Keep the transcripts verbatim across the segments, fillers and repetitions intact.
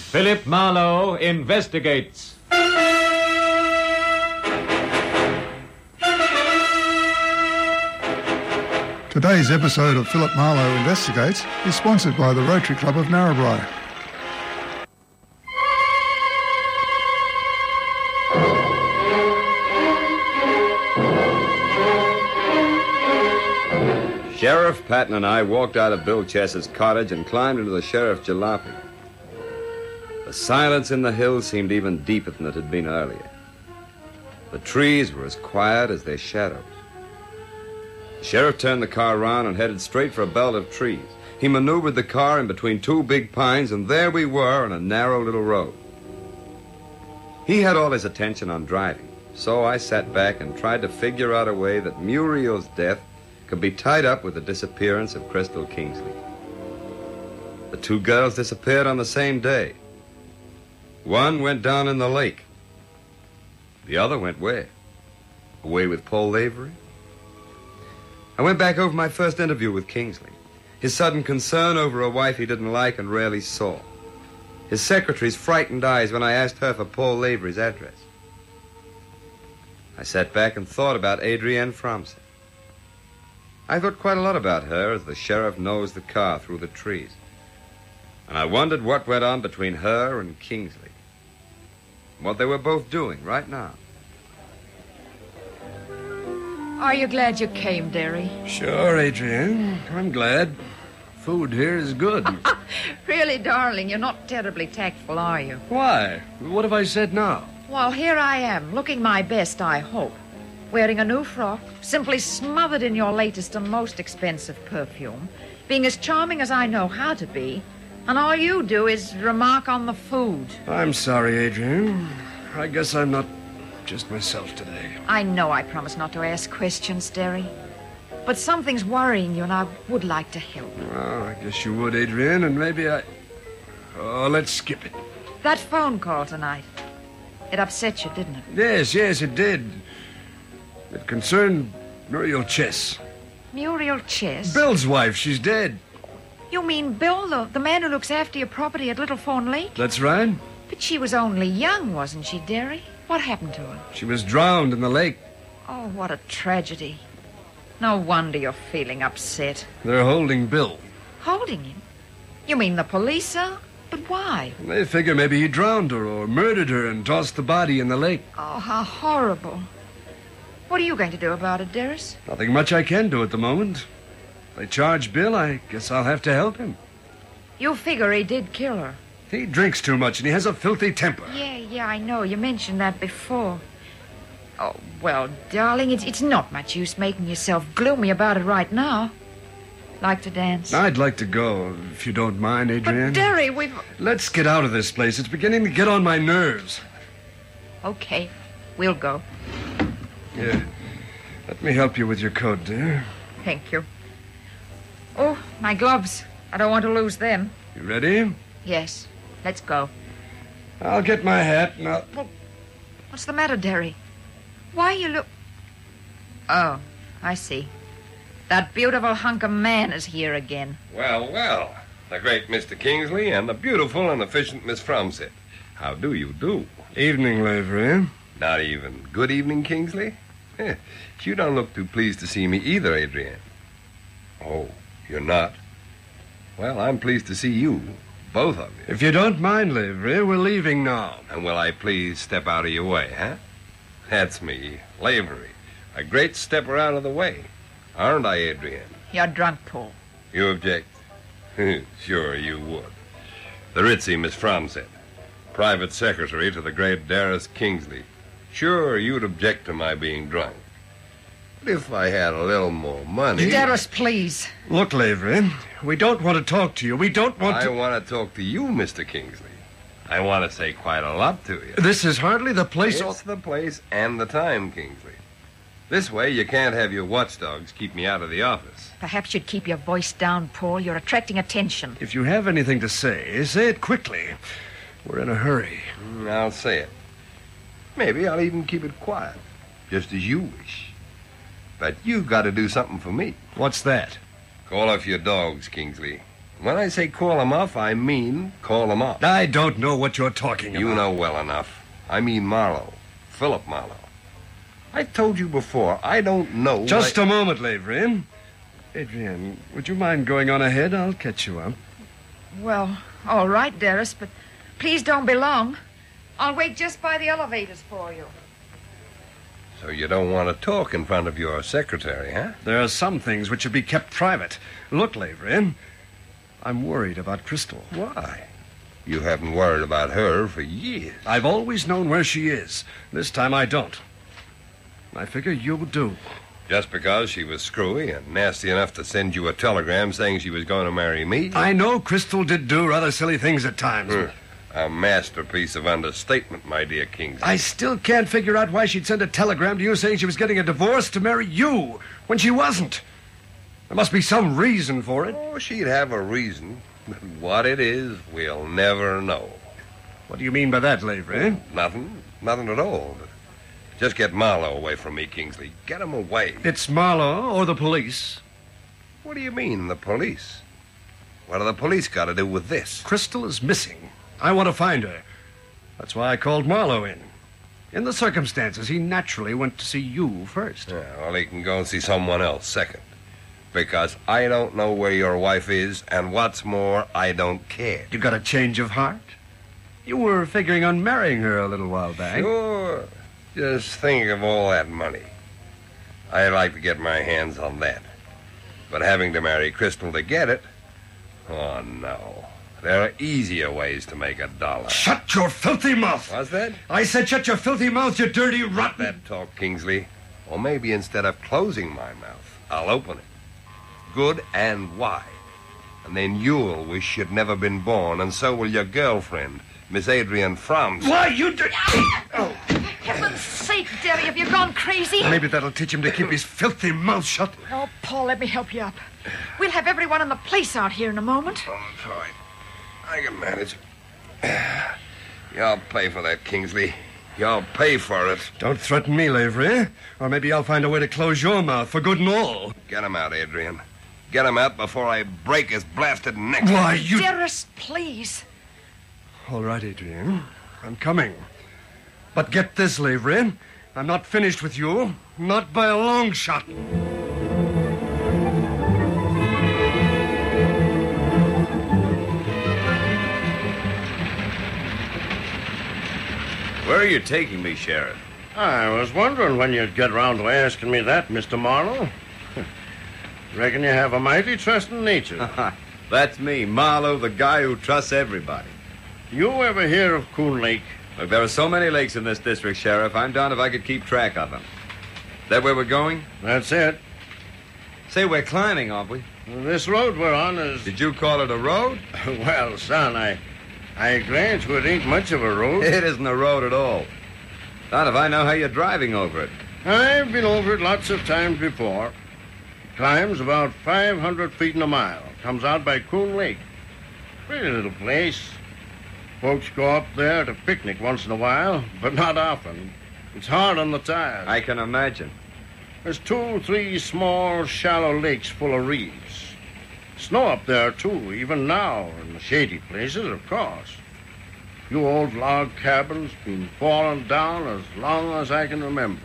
Philip Marlowe investigates. Today's episode of Philip Marlowe Investigates is sponsored by the Rotary Club of Narrabri. Sheriff Patton and I walked out of Bill Chess's cottage and climbed into the sheriff's jalopy. The silence in the hills seemed even deeper than it had been earlier. The trees were as quiet as their shadows. The sheriff turned the car around and headed straight for a belt of trees. He maneuvered the car in between two big pines, and there we were on a narrow little road. He had all his attention on driving, so I sat back and tried to figure out a way that Muriel's death could be tied up with the disappearance of Crystal Kingsley. The two girls disappeared on the same day. One went down in the lake. The other went where? Away with Paul Lavery? I went back over my first interview with Kingsley. His sudden concern over a wife he didn't like and rarely saw. His secretary's frightened eyes when I asked her for Paul Lavery's address. I sat back and thought about Adrienne Fromsen. I thought quite a lot about her as the sheriff nosed the car through the trees. And I wondered what went on between her and Kingsley. What they were both doing right now. Are you glad you came, Derry? Sure, Adrienne. I'm glad. Food here is good. Really, darling, you're not terribly tactful, are you? Why? What have I said now? Well, here I am, looking my best, I hope. Wearing a new frock, simply smothered in your latest and most expensive perfume, being as charming as I know how to be, and all you do is remark on the food. I'm sorry, Adrienne. I guess I'm not just myself today. I know I promised not to ask questions, Derry, but something's worrying you, and I would like to help. Well, I guess you would, Adrienne, and maybe I... Oh, let's skip it. That phone call tonight, it upset you, didn't it? Yes, yes, it did. It concerned Muriel Chess. Muriel Chess? Bill's wife. She's dead. You mean Bill, the, the man who looks after your property at Little Fawn Lake? That's right. But she was only young, wasn't she, Derry? What happened to her? She was drowned in the lake. Oh, what a tragedy. No wonder you're feeling upset. They're holding Bill. Holding him? You mean the police are? But why? They figure maybe he drowned her or murdered her and tossed the body in the lake. Oh, how horrible. What are you going to do about it, Dearest? Nothing much I can do at the moment. If they charge Bill, I guess I'll have to help him. You figure he did kill her? He drinks too much and he has a filthy temper. Yeah, yeah, I know. You mentioned that before. Oh, well, darling, it's, it's not much use making yourself gloomy about it right now. Like to dance? I'd like to go, if you don't mind, Adrienne. But, Derry, we've... Let's get out of this place. It's beginning to get on my nerves. Okay, we'll go. Yeah. Let me help you with your coat, dear. Thank you. Oh, my gloves. I don't want to lose them. You ready? Yes. Let's go. I'll get my hat and I'll... Well, what's the matter, Derry? Why you look... Oh, I see. That beautiful hunk of man is here again. Well, well. The great Mister Kingsley and the beautiful and efficient Miss Fromsen. How do you do? Evening, Lavery. Not even good evening, Kingsley? Eh, you don't look too pleased to see me either, Adrienne. Oh, you're not? Well, I'm pleased to see you, both of you. If you don't mind, Lavery, we're leaving now. And will I please step out of your way, huh? That's me, Lavery. A great stepper out of the way. Aren't I, Adrienne? You're drunk, Paul. You object? Sure you would. The ritzy Miss Fromsen, private secretary to the great Darius Kingsley. Sure, you'd object to my being drunk. But if I had a little more money... Darius, please. Look, Lavery, we don't want to talk to you. We don't want I to... I want to talk to you, Mister Kingsley. I want to say quite a lot to you. This is hardly the place... It's the place and the time, Kingsley. This way, you can't have your watchdogs keep me out of the office. Perhaps you'd keep your voice down, Paul. You're attracting attention. If you have anything to say, say it quickly. We're in a hurry. Mm, I'll say it. Maybe I'll even keep it quiet, just as you wish. But you've got to do something for me. What's that? Call off your dogs, Kingsley. When I say call him off, I mean call him off. I don't know what you're talking about. You know well enough. I mean Marlowe. Philip Marlowe. I told you before, I don't know... Just I... a moment, Adrian. Adrian, would you mind going on ahead? I'll catch you up. Well, all right, dearest, but please don't be long. I'll wait just by the elevators for you. So you don't want to talk in front of your secretary, huh? There are some things which should be kept private. Look, Adrian, I'm worried about Crystal. Why? You haven't worried about her for years. I've always known where she is. This time I don't. I figure you do. Just because she was screwy and nasty enough to send you a telegram saying she was going to marry me? I know Crystal did do rather silly things at times. Hmm. A masterpiece of understatement, my dear Kingsley. I still can't figure out why she'd send a telegram to you saying she was getting a divorce to marry you when she wasn't. There must be some reason for it. Oh, she'd have a reason. But what it is, we'll never know. What do you mean by that, Lavery? Nothing. Nothing at all. But just get Marlowe away from me, Kingsley. Get him away. It's Marlowe or the police. What do you mean, the police? What do the police got to do with this? Crystal is missing. I want to find her. That's why I called Marlowe in. In the circumstances, he naturally went to see you first. Yeah, well, he can go and see someone else second. Because I don't know where your wife is, and what's more, I don't care. You got a change of heart? You were figuring on marrying her a little while back. Sure. Just think of all that money. I'd like to get my hands on that. But having to marry Crystal to get it, oh, no. There are easier ways to make a dollar. Shut your filthy mouth! What's that? I said shut your filthy mouth, you dirty rotten... That talk, Kingsley. Or maybe instead of closing my mouth, I'll open it. Good and wide. And then you'll wish you'd never been born, and so will your girlfriend, Miss Adrian Frams. Why, you dirty... Oh. Heaven's sake, Derry, have you gone crazy? Maybe that'll teach him to keep his filthy mouth shut. Oh, Paul, let me help you up. We'll have everyone in the place out here in a moment. Oh, that's all right. I can manage. Y'all pay for that, Kingsley. Y'all pay for it. Don't threaten me, Lavery, or maybe I'll find a way to close your mouth for good and all. Get him out, Adrian. Get him out before I break his blasted neck. Why, you... Dearest, please. All right, Adrian. I'm coming. But get this, Lavery. I'm not finished with you. Not by a long shot. Where are you taking me, Sheriff? I was wondering when you'd get around to asking me that, Mister Marlowe. Reckon you have a mighty trusting nature. That's me, Marlowe, the guy who trusts everybody. You ever hear of Coon Lake? Look, there are so many lakes in this district, Sheriff, I'm down if I could keep track of them. That where we're going? That's it. Say, we're climbing, aren't we? This road we're on is... Did you call it a road? Well, son, I... I grant you it ain't much of a road. It isn't a road at all. Not if I know how you're driving over it. I've been over it lots of times before. It climbs about five hundred feet in a mile. Comes out by Coon Lake. Pretty little place. Folks go up there to picnic once in a while, but not often. It's hard on the tires. I can imagine. There's two, three small, shallow lakes full of reeds. Snow up there, too, even now, in the shady places, of course. Few old log cabins been falling down as long as I can remember.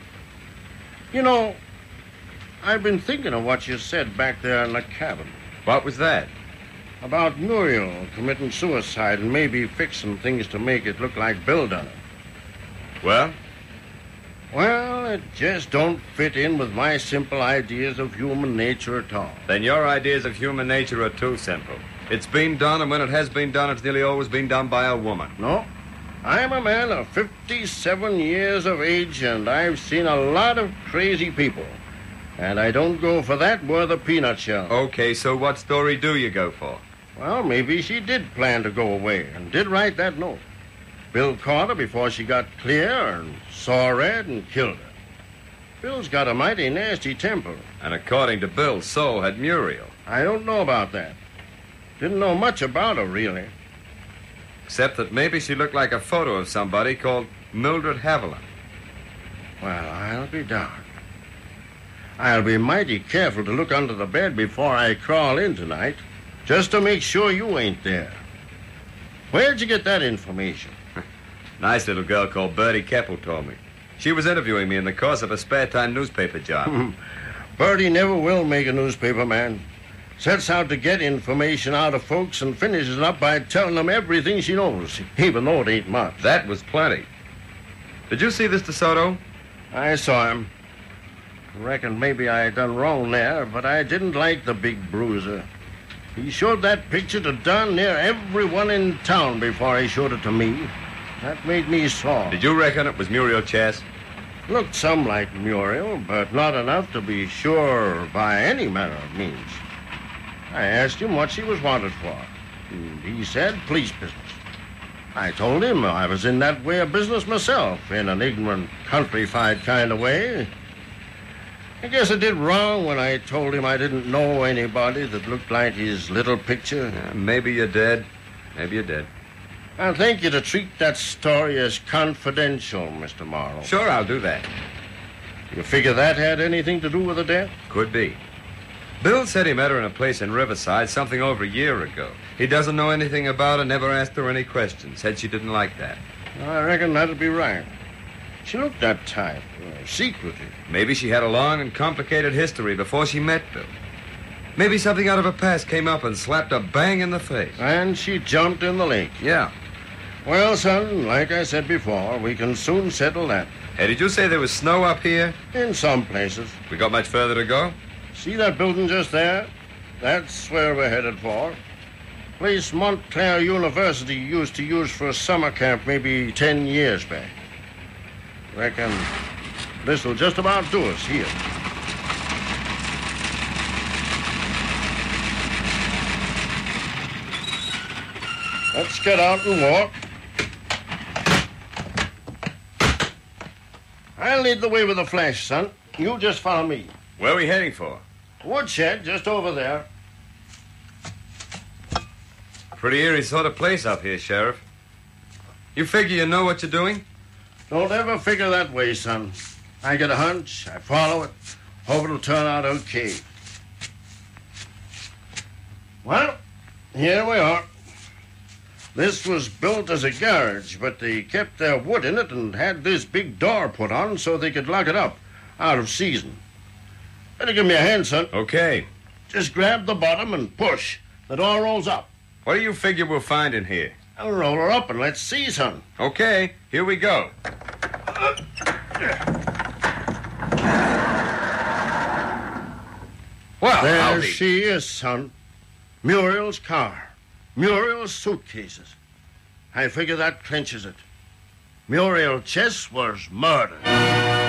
You know, I've been thinking of what you said back there in the cabin. What was that? About Muriel committing suicide and maybe fixing things to make it look like Bill done it. Well? Well, it just don't fit in with my simple ideas of human nature at all. Then your ideas of human nature are too simple. It's been done, and when it has been done, it's nearly always been done by a woman. No. I'm a man of fifty-seven years of age, and I've seen a lot of crazy people. And I don't go for that worth a peanut shell. Okay, so what story do you go for? Well, maybe she did plan to go away and did write that note. Bill caught her before she got clear and saw red and killed her. Bill's got a mighty nasty temper. And according to Bill, so had Muriel. I don't know about that. Didn't know much about her, really. Except that maybe she looked like a photo of somebody called Mildred Haviland. Well, I'll be darned. I'll be mighty careful to look under the bed before I crawl in tonight. just to make sure you ain't there. Where'd you get that information? Nice little girl called Bertie Keppel told me. She was interviewing me in the course of a spare-time newspaper job. Bertie never will make a newspaper man. Sets out to get information out of folks and finishes up by telling them everything she knows, even though it ain't much. That was plenty. Did you see this DeSoto? I saw him. Reckon maybe I done wrong there, but I didn't like the big bruiser. He showed that picture to darn near everyone in town before he showed it to me. That made me sore. Did you reckon it was Muriel Chess? Looked some like Muriel, but not enough to be sure by any manner of means. I asked him what she was wanted for, and he said police business. I told him I was in that way of business myself, in an ignorant, countrified kind of way. I guess I did wrong when I told him I didn't know anybody that looked like his little picture. Yeah, maybe you did. Maybe you did. I'll thank you to treat that story as confidential, Mister Morrow. Sure, I'll do that. You figure that had anything to do with the death? Could be. Bill said he met her in a place in Riverside something over a year ago. He doesn't know anything about her, never asked her any questions. Said she didn't like that. I reckon that'd be right. She looked that type, uh, secretive. Maybe she had a long and complicated history before she met Bill. Maybe something out of her past came up and slapped her bang in the face. And she jumped in the lake. Yeah. Well, son, like I said before, we can soon settle that. Hey, did you say there was snow up here? In some places. We got much further to go? See that building just there? That's where we're headed for. Place Montclair University used to use for a summer camp maybe ten years back. Reckon this'll just about do us here. Let's get out and walk. I'll lead the way with the flash, son. You just follow me. Where are we heading for? Woodshed, just over there. Pretty eerie sort of place up here, Sheriff. You figure you know what you're doing? Don't ever figure that way, son. I get a hunch, I follow it, hope it'll turn out okay. Well, here we are. This was built as a garage, but they kept their wood in it and had this big door put on so they could lock it up out of season. Better give me a hand, son. Okay. Just grab the bottom and push. The door rolls up. What do you figure we'll find in here? I'll roll her up and let's see, son. Okay, here we go. Well, There howdy. she is, son. Muriel's car. Muriel's suitcases. I figure that clinches it. Muriel Chess was murdered.